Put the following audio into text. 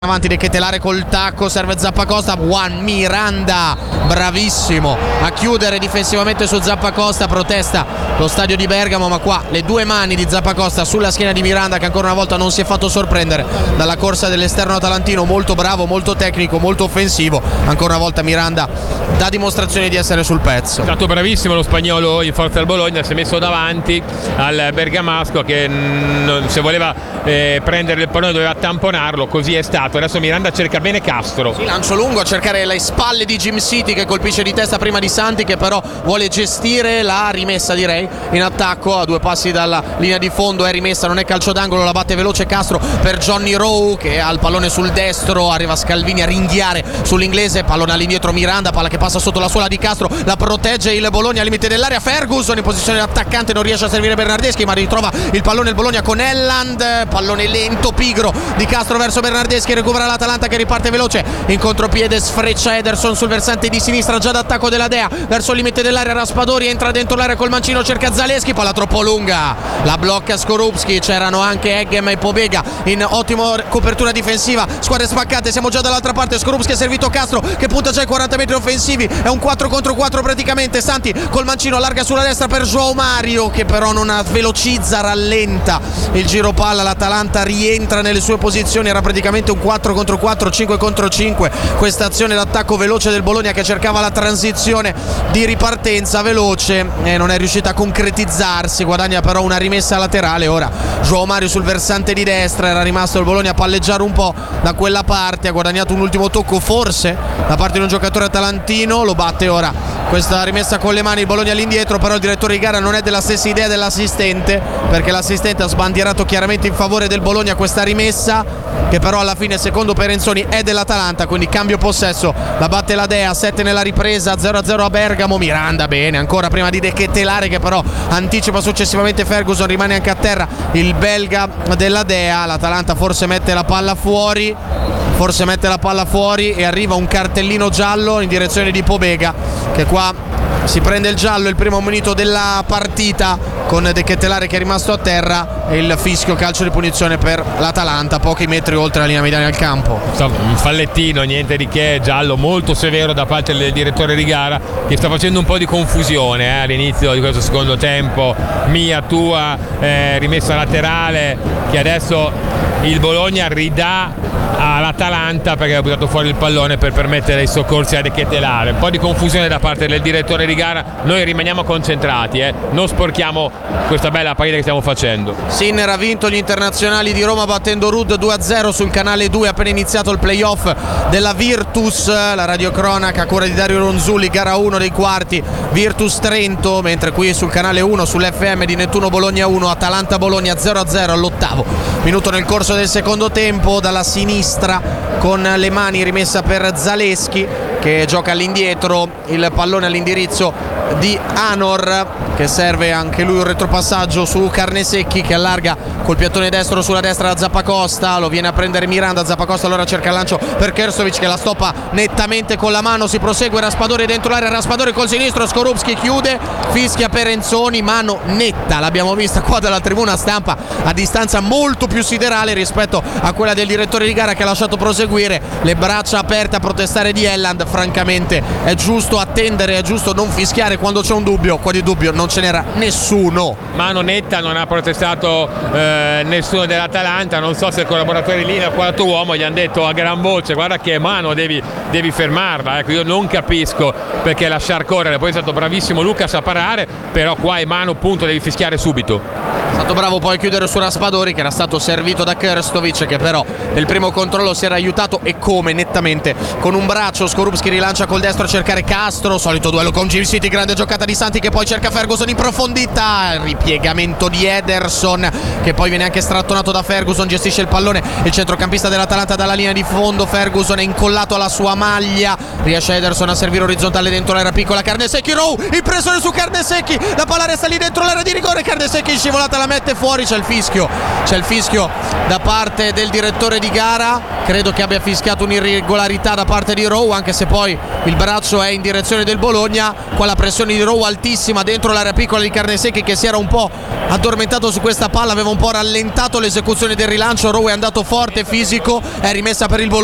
Avanti De Ketelare col tacco, serve Zappacosta, Juan Miranda bravissimo a chiudere difensivamente su Zappacosta, protesta lo stadio di Bergamo, ma qua le due mani di Zappacosta sulla schiena di Miranda, che ancora una volta non si è fatto sorprendere dalla corsa dell'esterno atalantino, molto bravo, molto tecnico, molto offensivo. Ancora una volta Miranda dà dimostrazione di essere sul pezzo. È stato bravissimo lo spagnolo in forza al Bologna, si è messo davanti al bergamasco che se voleva prendere il pallone doveva tamponarlo, così è stato. Adesso Miranda cerca bene Castro. Sì, lancio lungo a cercare le spalle di Jim City, che colpisce di testa prima di Santi, che però vuole gestire la rimessa, direi, in attacco a 2 passi dalla linea di fondo. È rimessa, non è calcio d'angolo, la batte veloce Castro per Johnny Rowe, che ha il pallone sul destro, arriva Scalvini a ringhiare sull'inglese, pallone all'indietro Miranda, palla che passa sotto la suola di Castro, la protegge il Bologna al limite dell'area. Ferguson in posizione di attaccante, non riesce a servire Bernardeschi, ma ritrova il pallone il Bologna con Elland, pallone lento, pigro di Castro verso Bernardeschi, recupera l'Atalanta che riparte veloce in contropiede, sfreccia Ederson sul versante di sinistra, già d'attacco della Dea verso il limite dell'area. Raspadori entra dentro l'area col mancino, cerca Zaleschi, palla troppo lunga, la blocca Skorupski. C'erano anche Eggem e Pobega in ottima copertura difensiva, squadre spaccate, siamo già dall'altra parte. Skorupski ha servito Castro che punta già ai 40 metri offensivi, è un 4 contro 4 praticamente. Santi col mancino allarga sulla destra per João Mario, che però non velocizza, rallenta il giro palla. L'Atalanta rientra nelle sue posizioni, era praticamente un 4 contro 4, 5 contro 5 questa azione d'attacco veloce del Bologna, che cercava la transizione di ripartenza veloce e non è riuscita a concretizzarsi. Guadagna però una rimessa laterale ora João Mario sul versante di destra. Era rimasto il Bologna a palleggiare un po' da quella parte, ha guadagnato un ultimo tocco forse da parte di un giocatore atalantino, lo batte ora questa rimessa con le mani il Bologna all'indietro. Però il direttore di gara non è della stessa idea dell'assistente, perché l'assistente ha sbandierato chiaramente in favore del Bologna questa rimessa, che però alla fine secondo Perenzoni è dell'Atalanta, quindi cambio possesso, la batte la Dea, 7 nella ripresa, 0-0 a Bergamo. Miranda bene ancora prima di De Ketelare, che però anticipa successivamente Ferguson, rimane anche a terra il belga della Dea. L'Atalanta forse mette la palla fuori e arriva un cartellino giallo in direzione di Pobega, che qua si prende il giallo, il primo minuto della partita, con De Ketelare che è rimasto a terra, e il fischio, calcio di punizione per l'Atalanta pochi metri oltre la linea mediana del campo. Un fallettino, niente di che, giallo molto severo da parte del direttore di gara, che sta facendo un po' di confusione all'inizio di questo secondo tempo. Mia tua rimessa laterale che adesso il Bologna ridà all'Atalanta perché ha buttato fuori il pallone per permettere i soccorsi a De Ketelare. Un po' di confusione da parte del direttore di gara, noi rimaniamo concentrati, non sporchiamo questa bella partita che stiamo facendo. Sinner ha vinto gli internazionali di Roma battendo Rudd 2-0 sul canale 2, appena iniziato il playoff della Virtus. La radiocronaca a cura di Dario Ronzulli, gara 1 dei quarti, Virtus Trento, mentre qui sul canale 1 sull'FM di Nettuno Bologna 1, Atalanta Bologna 0-0 all'8° minuto nel corso del secondo tempo. Dalla sinistra con le mani rimessa per Zaleschi, che gioca all'indietro, il pallone all'indirizzo di Anor, che serve anche lui un retropassaggio su Carnesecchi, che allarga col piattone destro sulla destra da Zappacosta, lo viene a prendere Miranda. Zappacosta allora cerca il lancio per Krstovic, che la stoppa nettamente con la mano, si prosegue, Raspadori dentro l'area, Raspadori col sinistro, Skorupski chiude, fischia Perenzoni, mano netta, l'abbiamo vista qua dalla tribuna stampa a distanza molto più siderale rispetto a quella del direttore di gara, che ha lasciato proseguire, le braccia aperte a protestare di Elland. Francamente è giusto attendere, è giusto non fischiare quando c'è un dubbio. Qua di dubbio non ce n'era nessuno. Mano netta, non ha protestato nessuno dell'Atalanta. Non so se il collaboratore lì nel quarto uomo gli hanno detto a gran voce: guarda che mano, devi fermarla. Ecco, io non capisco perché lasciar correre. Poi è stato bravissimo Lucas a parare, però qua è mano, punto, devi fischiare subito. È stato bravo poi a chiudere su Raspadori, che era stato servito da Krstovic, che però nel primo controllo si era aiutato, e come, nettamente, con un braccio. Skorupski rilancia col destro a cercare Castro, solito duello con Jim City, grande giocata di Santi che poi cerca Ferguson in profondità, ripiegamento di Ederson che poi viene anche strattonato da Ferguson, gestisce il pallone il centrocampista dell'Atalanta dalla linea di fondo. Ferguson è incollato alla sua maglia, riesce Ederson a servire orizzontale dentro l'area piccola. Carnesecchi, Rowe, impressione su Carnesecchi, la palla resta lì dentro l'area di rigore, Carnesecchi in scivolata la mette fuori, c'è il fischio da parte del direttore di gara. Credo che abbia fischiato un'irregolarità da parte di Rowe, anche se poi il braccio è in direzione del Bologna. Qua la pressione di Rowe altissima dentro l'area piccola di Carnesecchi, che si era un po' addormentato su questa palla, aveva un po' rallentato l'esecuzione del rilancio. Rowe è andato forte, fisico, è rimessa per il Bologna.